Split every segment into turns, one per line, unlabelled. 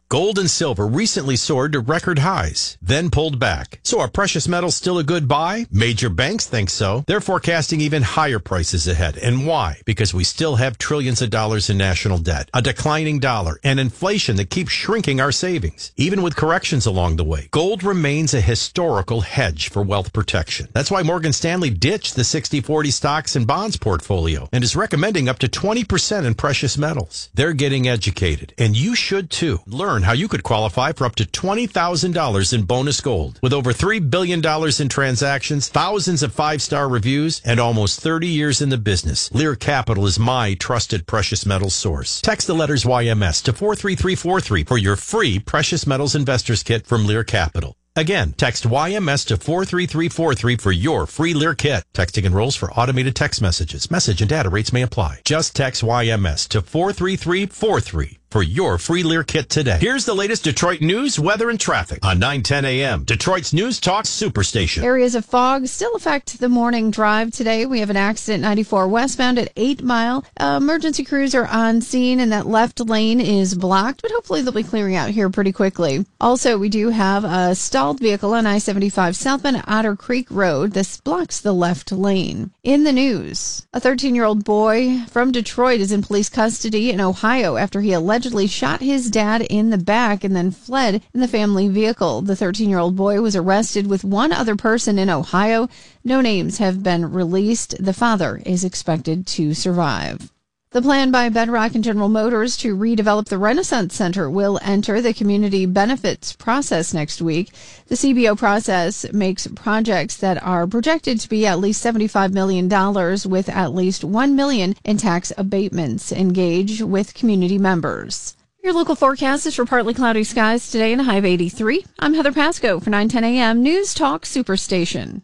Gold and silver recently soared to record highs, then pulled back. So are precious metals still a good buy? Major banks think so. They're forecasting even higher prices ahead. And why? Because we still have trillions of dollars in national debt, a declining dollar, and inflation that keeps shrinking our savings. Even with corrections along the way, gold remains a historical hedge for wealth protection. That's why Morgan Stanley ditched the 60-40 stocks and bonds portfolio and is recommending up to 20% in precious metals. They're getting educated, and you should too. Learn how you could qualify for up to $20,000 in bonus gold. With over $3 billion in transactions, thousands of five-star reviews, and almost 30 years in the business, Lear Capital is my trusted precious metals source. Text the letters YMS to 43343 for your free Precious Metals Investors Kit from Lear Capital. Again, text YMS to 43343 for your free Lear kit. Texting enrolls for automated text messages. Message and data rates may apply. Just text YMS to 43343 for your free Lear kit today. Here's the latest Detroit news, weather, and traffic on 910 a.m. Detroit's News Talk Superstation.
Areas of fog still affect the morning drive today. We have an accident 94 westbound at 8 Mile. Emergency crews are on scene, and that left lane is blocked, but hopefully they'll be clearing out here pretty quickly. Also, we do have a stalled vehicle on I-75 southbound at Otter Creek Road. This blocks the left lane. In the news, a 13-year-old boy from Detroit is in police custody in Ohio after he allegedly shot his dad in the back and then fled in the family vehicle. The 13-year-old boy was arrested with one other person in Ohio. No names have been released. The father is expected to survive. The plan by Bedrock and General Motors to redevelop the Renaissance Center will enter the community benefits process next week. The CBO process makes projects that are projected to be at least $75 million with at least $1 million in tax abatements. Engage with community members. Your local forecast is for partly cloudy skies today and a high of 83. I'm Heather Pasco for 910 a.m. News Talk Superstation.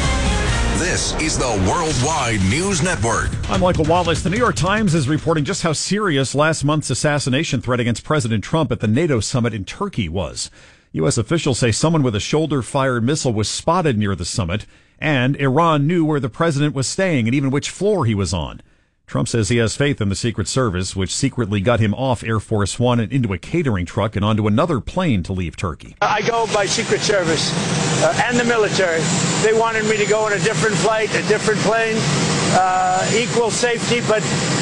This is the Worldwide News Network.
I'm Michael Wallace. The New York Times is reporting just how serious last month's assassination threat against President Trump at the NATO summit in Turkey was. U.S. officials say someone with a shoulder-fired missile was spotted near the summit, and Iran knew where the president was staying and even which floor he was on. Trump says he has faith in the Secret Service, which secretly got him off Air Force One and into a catering truck and onto another plane to leave Turkey.
I go by Secret Service and the military. They wanted me to go on a different flight, a different plane, equal safety, but